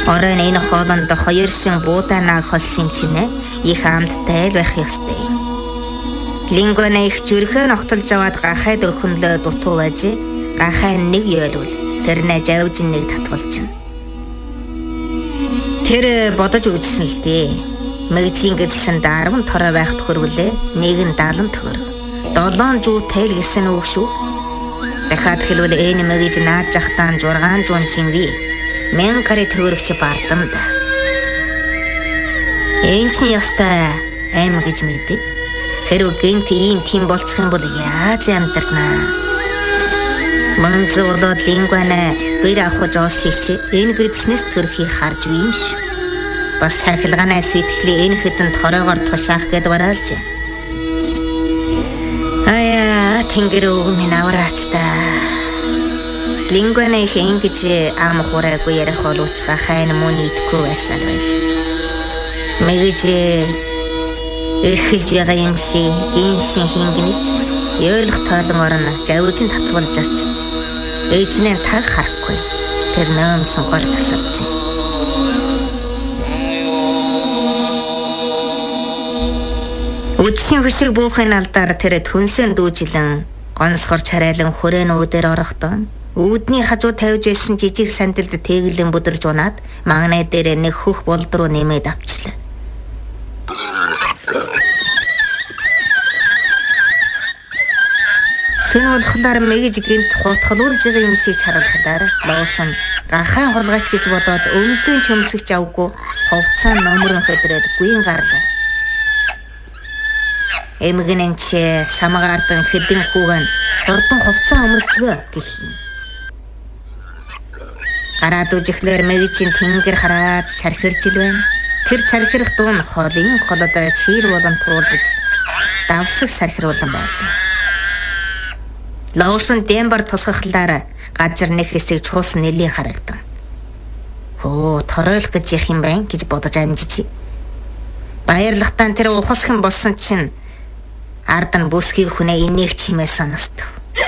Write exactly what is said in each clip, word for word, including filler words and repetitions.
Оройн энэ хоолонд хоёр шин буудаа нааг холсон чинээ их амттай л байх ёстой юм. Лингуана их зүрхээ ногтолж аваад гахайд өхөнлөө дутуу байж гахай нэг ёолвол тэр нэ жавж нэг татвалчихна. Тэр бодож үзсэн л дээ. Мэгжийн гэдсэн дарван торой байх төхөрвөлээ нэг нь даалан төхөр. Долоон жуутай л гэсэн үг шүү. Дахиад хэлвэл энэ мэгж наад жахтаан зургаан зуун чинги мэн гари төгөрөгч бардам да. Энд чинь ястай аим гэж мэдээ. Хэрвээ гэнт ийм тийм болчих юм бол яаж амьдрнаа? Манз болоод лингуана бэр авах жоосыг чи энэ гэдснээс төрхийг харж үе юм шүү. Бас цахилгаанаа сэтгэлээ энэ хэдэн торойгоор тушаах гэд бараалж. Ая тэнгэр өг минь авраач та. Лингуана их ингэж ам хураагүй ярих боловч гахайн мөн идэггүй байсан байл. Мэгж эрхэлж байгаа юм шиг гиншин хингэнэж ёолох тоолон орно жавжин татвалж ач. Ээжнээ таг харахгүй. Тэр нөөмсөн гор тасарсан. Үдшийн хөшиг буухын алдаар тэр түнсэн дүүжилэн гонсгор чарайлан хүрээнүүдээр орохдоо үүдний хажуу тавьж байсан жижиг сандалд тэглэн бүдэрж унаад магнай дээр нэг хөх болд руу нэмээд авчлаа. Хэн болохлаар мэгж гинт хутгалуулж байгаа юм шиг чаргалахлаар лоосон гахаан хулгайч гэж бодоод өмдөн чөмсөгч авгүй ховцоо номрон хөдрөөд гүйн гарлаа. Эмгэнэн чи самгаардан хэдэн хүүгэн хурдан ховцоо өмөрцгөө гэх юм. Гараад үжихлээр мэгжийн тэнгэр хараад чархирж ил байна. Тэр чархирах дуун холын холод чир болон туулж давсаг сархируулан байлаа. Лоосон дэмбар тусгахлаар газар нэг хэсэг чуус нэлийн харагдан. Хөө торойлох гэж явах юм байна гэж бодож амжиж. Баярлахтаа тэр ухасхан болсон чинь ардан бүсгийн хүнээ инех чимээ санастав.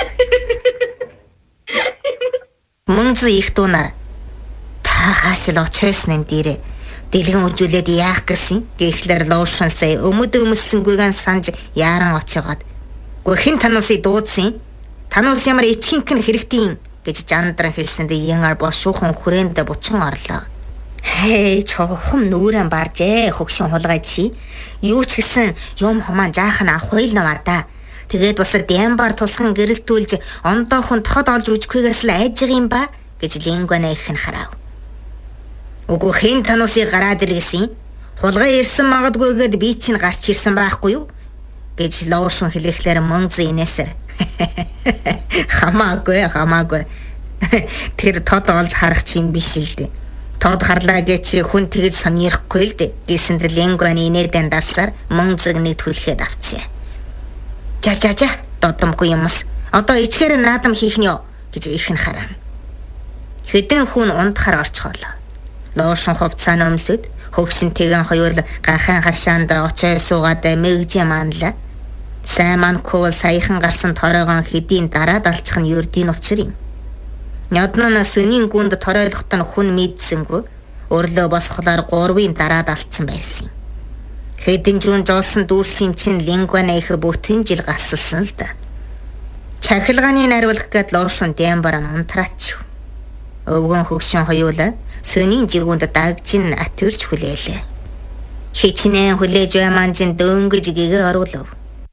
Мөнзө их дунаар та хаашил очойснын дээрээ дэлгэн үзүүлээд яах гэсэн гэхлээр лоошон сая өмөд өмсөнгүйгэн санж яаран очиогоод "Гү хэн тануусыг дуудсан? Тануус ямар эцгийнхэн хэрэгтэй?" гэж жандран хэлсэндээ янгаар бошуухан хүрээндээ бучин орлоо. Хей чохом нүрэн баржээ хөгшин хулгай чи юу ч гэсэн юм хумаа жаахан авах байлнаа да. Тэгээд бас дэмбар тусган гэрэлтүүлж ондоохон тоход олж үжихгүйгээс л айж байгаа юм ба гэж лингуана их нь харав. Үгүй хэн тануусыг гараад иргэсэн? Хулгай ирсэн магадгүйгээд би чинь гарч ирсэн байхгүй юу? гэж лоошон хэлэхлээр мөнзө инээсэр. Хамаагүй хамаагүй. Тэр тод олж харах чинь биш л дээ. Тод харлаа гэж хүн тэгж сонирохгүй л дээ. Гэсэнд лингуаны инээдэн дарсаар мөнзөг нэг түлхээд авчээ. За за за додомгүй юмс. Одоо ичгээр наадам хийх нь юу гэж их нь хараа. Хэдэн хүн ундахаар орчихолоо. Лоошон хувцааны өмсөд хөгшин тэгэн хоёул гахаан хашаанд очой суугаад мэгжээ манлаа. Сайн манкул саяхан гарсан торойгон хэдийн дараад алчих нь ердийн учир юм. Няднана сүнийн гүнд торойлохтон хүн мэдсэнгүү өрлөө босхолоор гурвын дараад алдсан байсан юм. Хэдэн жуун жоосон дүүрсийн чин лингуана их бүтэн жил гасалсан л да. Чахилгааны нариулах гэд лоошон дэмбар нь унтраач. Өвгөн хөгшин хоёулаа сүнийн жигүүнд дагжин атүрч хүлээлээ. Хичнээн хүлээж яманжин дөнгөж гэгээ оруулав.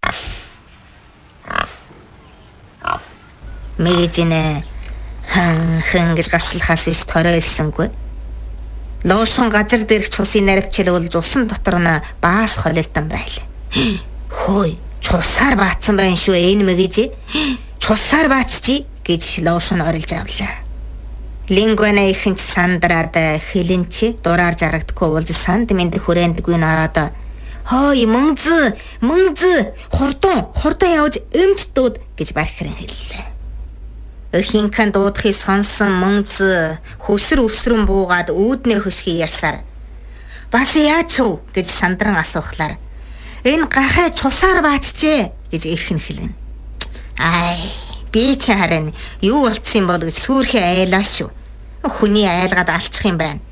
Мэгжинэ хан хан гэж гаслахаас биш торойлсонгүй. Лоошон газар дээрх цусын наривчил болж усан дотор нь баас холилдан байлаа. Хөөе, цусаар баатсан байна шүү энэ мэгж. Цусаар бааччи гэж лоошон орилж авлаа. Лингуана ихэнч сандраад хэлэнчи дураар жаргадаггүй болж санд мэд хүрээндгүй нараад "Хөөе мөнзө, мөнзө, хурдан, хурдан явж эмч дууд" гэж бархиран хэллээ. Эхинхэн дуудахыг сонсон мөнзө хөсөр өсрөн буугаад үүднээ хөшгий ярьсаар "Бас яач вэ?" гэж сандран асуухлаар "Энэ гахай цусаар баачжээ" гэж их нь хэлнэ. "Ай, би ч харин юу болцсон бол гэж сүрхээ айлаа шүү. Хүний айлгаад алчих юм байна.